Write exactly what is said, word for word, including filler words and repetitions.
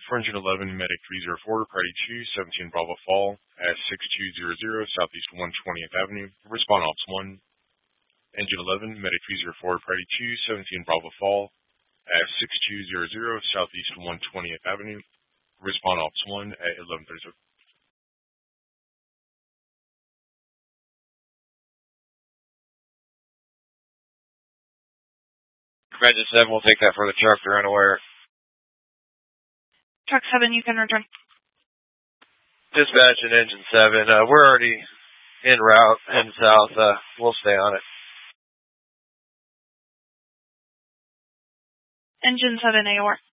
For engine eleven, medic three zero four, priority two, seventeen Bravo Fall at six two zero zero Southeast one hundred twentieth Avenue. Respond Ops one. Engine eleven, medic three zero four, priority two, seventeen Bravo Fall at six two zero zero Southeast one hundred twentieth Avenue. Respond Ops one at eleven thirty. Engine seven will take that for the truck. They're unaware. Truck seven, you can return. Dispatch and engine seven. Uh, we're already en route heading south. Uh, we'll stay on it. Engine seven, A O R.